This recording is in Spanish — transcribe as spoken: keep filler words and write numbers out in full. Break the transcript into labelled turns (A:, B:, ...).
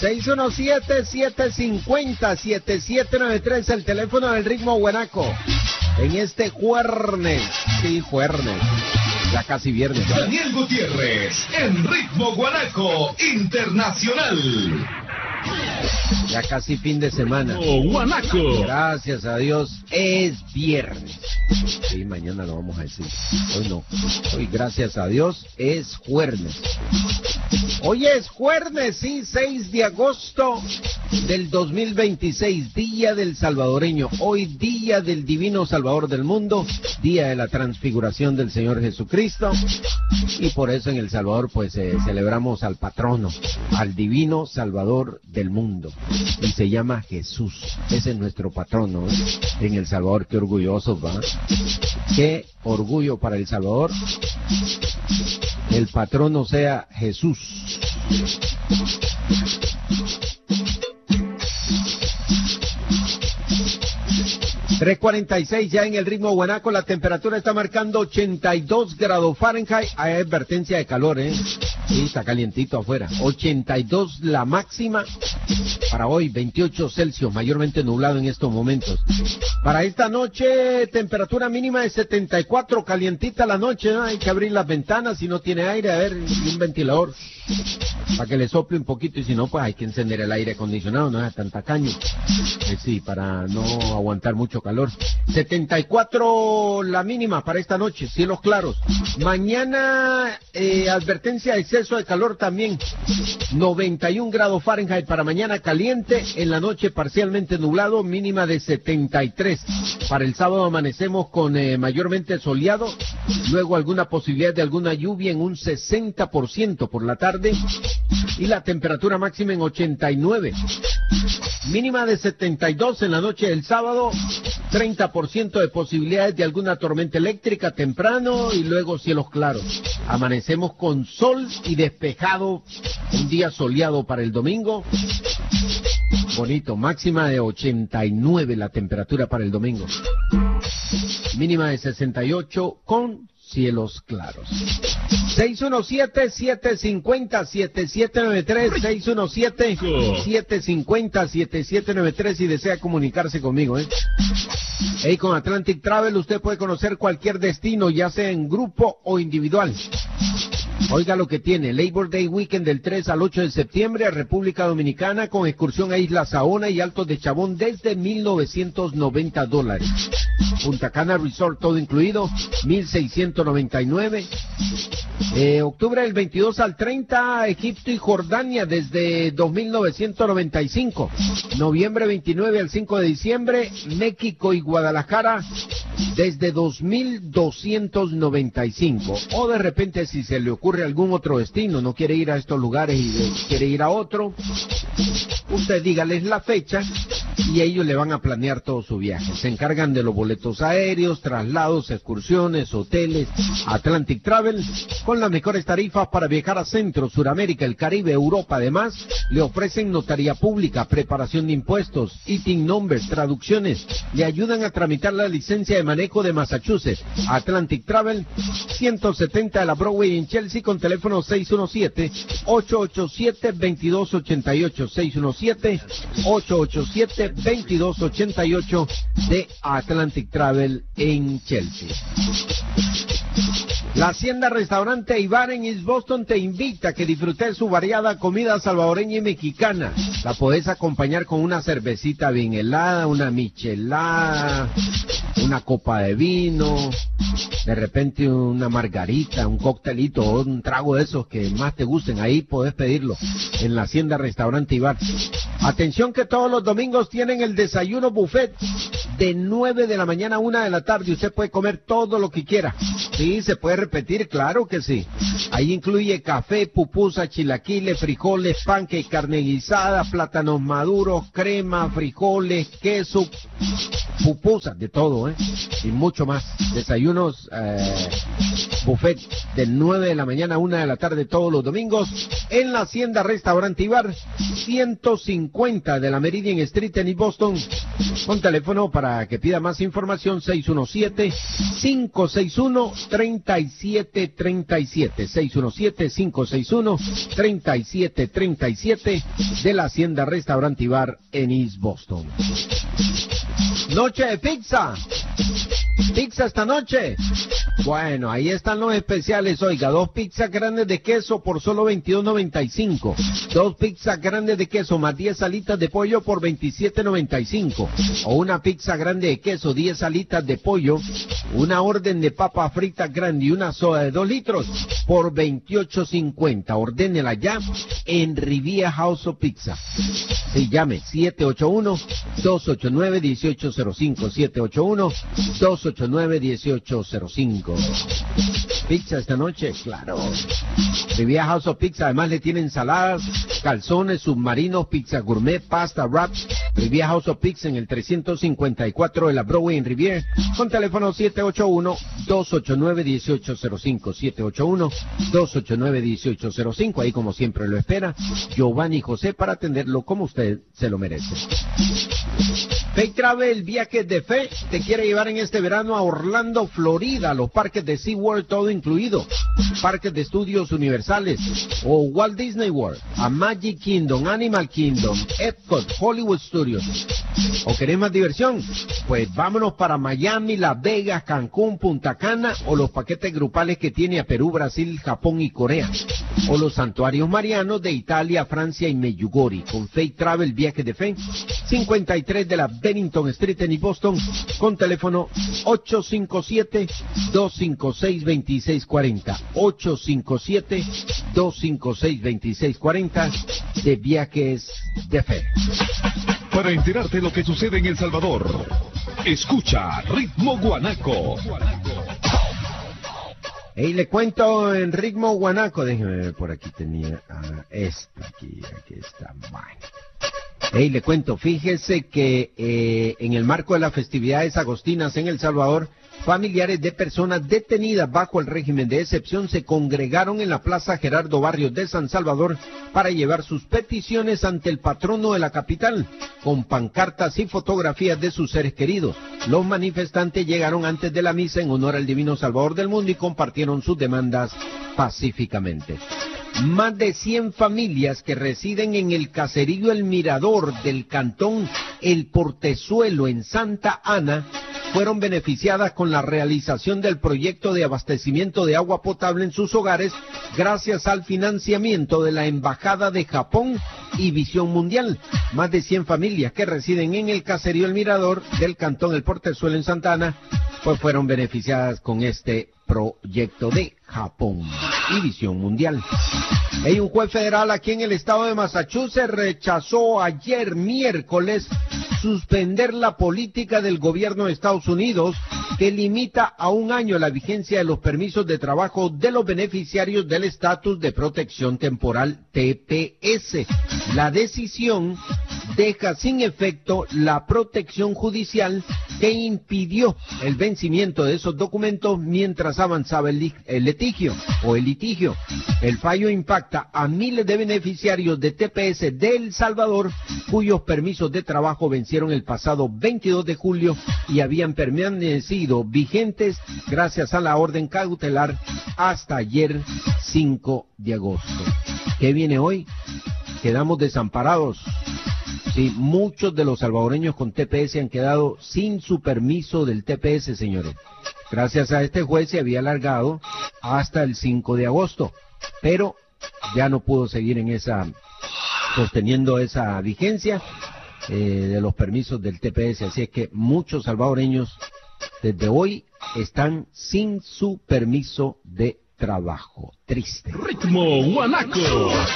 A: seis uno siete, siete cinco cero, siete siete nueve tres, el teléfono del Ritmo Guanaco. En este jueves, sí, jueves, ya casi viernes.
B: Daniel Gutiérrez, en Ritmo Guanaco Internacional.
A: Ya casi fin de semana.
B: Oh, Guanaco.
A: Gracias a Dios, es viernes. Sí, mañana lo vamos a decir. Hoy no. Hoy, gracias a Dios, es jueves. Hoy es jueves, sí, seis de agosto del dos mil veintiséis, Día del Salvadoreño. Hoy, Día del Divino Salvador del Mundo, Día de la Transfiguración del Señor Jesucristo. Y por eso en El Salvador, pues, eh, celebramos al patrono, al Divino Salvador del mundo. Y se llama Jesús. Ese es nuestro patrono, ¿eh? En El Salvador. Qué orgullosos, ¿va? Qué orgullo para El Salvador. El patrono sea Jesús. tres cuarenta y seis ya en el Ritmo Guanaco, la temperatura está marcando ochenta y dos grados Fahrenheit, hay advertencia de calor, ¿eh? Sí, está calientito afuera. ochenta y dos la máxima para hoy, veintiocho Celsius, mayormente nublado en estos momentos. Para esta noche, temperatura mínima de setenta y cuatro, calientita la noche, ¿no? Hay que abrir las ventanas, si no tiene aire, a ver, un ventilador, para que le sople un poquito, y si no, pues hay que encender el aire acondicionado, no es tan tacaño. Eh, sí, para no aguantar mucho calor. setenta y cuatro la mínima para esta noche, cielos claros. Mañana, eh, advertencia de exceso de calor también. noventa y un grados Fahrenheit para mañana, caliente. En la noche parcialmente nublado, mínima de setenta y tres. Para el sábado amanecemos con eh, mayormente soleado. Luego alguna posibilidad de alguna lluvia en un sesenta por ciento por la tarde. Y la temperatura máxima en ochenta y nueve. Mínima de setenta y dos en la noche del sábado. treinta por ciento de posibilidades de alguna tormenta eléctrica temprano y luego cielos claros. Amanecemos con sol y despejado, un día soleado para el domingo. Bonito, máxima de ochenta y nueve la temperatura para el domingo. Mínima de sesenta y ocho con cielos claros. seis uno siete, siete cinco cero, siete siete nueve tres, seis uno siete, siete cinco cero, siete siete nueve tres si desea comunicarse conmigo, ¿eh? Hey, con Atlantic Travel usted puede conocer cualquier destino, ya sea en grupo o individual. Oiga lo que tiene, Labor Day Weekend del tres al ocho de septiembre a República Dominicana con excursión a Isla Saona y Altos de Chabón desde mil novecientos noventa dólares. Punta Cana Resort todo incluido, mil seiscientos noventa y nueve. Eh, octubre del veintidós al treinta, Egipto y Jordania desde dos mil novecientos noventa y cinco. Noviembre veintinueve al cinco de diciembre, México y Guadalajara desde dos mil doscientos noventa y cinco. O de repente si se le ocurre algún otro destino, no quiere ir a estos lugares y quiere ir a otro, usted dígales la fecha y ellos le van a planear todo su viaje. Se encargan de los boletos aéreos, traslados, excursiones, hoteles. Atlantic Travel, con las mejores tarifas para viajar a Centro, Suramérica, el Caribe, Europa. Además, le ofrecen notaría pública, preparación de impuestos, I T I N number, traducciones. Le ayudan a tramitar la licencia de manejo de Massachusetts. Atlantic Travel, ciento setenta de la Broadway en Chelsea, con teléfono seis uno siete, ocho ocho siete, dos dos ocho ocho, seis uno siete, ocho ocho siete, dos dos ocho ocho de Atlantic Travel en Chelsea. La Hacienda Restaurante y Bar en East Boston te invita a que disfrutes su variada comida salvadoreña y mexicana. La podés acompañar con una cervecita bien helada, una michelada, una copa de vino, de repente una margarita, un coctelito o un trago de esos que más te gusten. Ahí podés pedirlo en la Hacienda Restaurante y Bar. Atención que todos los domingos tienen el desayuno buffet de nueve de la mañana a una de la tarde. Usted puede comer todo lo que quiera. Sí, se puede repetir, claro que sí. Ahí incluye café, pupusa, chilaquiles, frijoles, panque, carne guisada, plátanos maduros, crema, frijoles, queso, pupusas, de todo, ¿eh? Y mucho más. Desayunos eh, Buffet de nueve de la mañana a una de la tarde todos los domingos en la Hacienda Restaurante y Bar, ciento cincuenta de la Meridian Street en East Boston. Con teléfono para que pida más información, seis uno siete, cinco seis uno, tres siete tres siete. seis uno siete, cinco seis uno, tres siete tres siete de la Hacienda Restaurante y Bar en East Boston. Noche de pizza. Pizza esta noche. Bueno, ahí están los especiales, oiga, dos pizzas grandes de queso por solo veintidós noventa y cinco, dos pizzas grandes de queso más diez alitas de pollo por veintisiete noventa y cinco, o una pizza grande de queso, diez alitas de pollo, una orden de papas fritas grande y una soda de dos litros por veintiocho cincuenta. Ordénela ya en Riviera House of Pizza. Sí, llame siete ocho uno, dos ocho nueve, uno ocho cero cinco, siete ocho uno, dos ocho nueve, uno ocho cero cinco. Pizza esta noche, claro. Riviera House of Pizza, además le tiene ensaladas, calzones, submarinos, pizza gourmet, pasta, wraps. Riviera House of Pizza en el trescientos cincuenta y cuatro de la Broadway en Riviera, con teléfono siete ocho uno, dos ocho nueve, uno ocho cero cinco, siete ocho uno, dos ocho nueve, uno ocho cero cinco. Ahí como siempre lo espera Giovanni José para atenderlo como usted se lo merece. Fake Travel, viajes de fe, te quiere llevar en este verano a Orlando, Florida, los parques de SeaWorld todo incluido, parques de estudios universales, o Walt Disney World, a Magic Kingdom, Animal Kingdom, Epcot, Hollywood Studios. ¿O querés más diversión? Pues vámonos para Miami, Las Vegas, Cancún, Punta Cana, o los paquetes grupales que tiene a Perú, Brasil, Japón y Corea, o los santuarios marianos de Italia, Francia y Medjugorje. Con Fake Travel, viajes de fe, cincuenta y tres de la Bennington Street en East Boston, con teléfono ocho cinco siete, dos cinco seis, dos seis cuatro cero, ocho cinco siete, dos cinco seis, dos seis cuatro cero, de viajes de fe.
B: Para enterarte de lo que sucede en El Salvador, escucha Ritmo Guanaco.
A: Hey, le cuento en Ritmo Guanaco, déjeme ver, por aquí tenía uh, esta, aquí, aquí está, bueno. Hey, le cuento, fíjese que eh, en el marco de las festividades agostinas en El Salvador, familiares de personas detenidas bajo el régimen de excepción se congregaron en la Plaza Gerardo Barrios de San Salvador para llevar sus peticiones ante el patrono de la capital, con pancartas y fotografías de sus seres queridos. Los manifestantes llegaron antes de la misa en honor al Divino Salvador del mundo y compartieron sus demandas pacíficamente. Más de cien familias que residen en el caserío El Mirador del cantón El Portezuelo en Santa Ana fueron beneficiadas con la realización del proyecto de abastecimiento de agua potable en sus hogares gracias al financiamiento de la Embajada de Japón y Visión Mundial. Más de cien familias que residen en el caserío El Mirador del cantón El Portezuelo en Santa Ana pues fueron beneficiadas con este proyecto de Japón y Visión Mundial. Hay un juez federal aquí en el estado de Massachusetts rechazó ayer miércoles suspender la política del gobierno de Estados Unidos que limita a un año la vigencia de los permisos de trabajo de los beneficiarios del estatus de protección temporal T P S. La decisión deja sin efecto la protección judicial que impidió el vencimiento de esos documentos mientras avanzaba el, el litigio o el litigio. El fallo impacta a miles de beneficiarios de T P S de El Salvador cuyos permisos de trabajo vencieron el pasado veintidós de julio y habían permanecido vigentes gracias a la orden cautelar hasta ayer cinco de agosto. ¿Qué viene hoy? Quedamos desamparados. Sí, muchos de los salvadoreños con T P S han quedado sin su permiso del T P S, señores. Gracias a este juez se había alargado hasta el cinco de agosto, pero ya no pudo seguir en esa, sosteniendo esa vigencia eh, de los permisos del T P S. Así es que muchos salvadoreños desde hoy están sin su permiso de trabajo. Triste.
B: Ritmo Guanaco.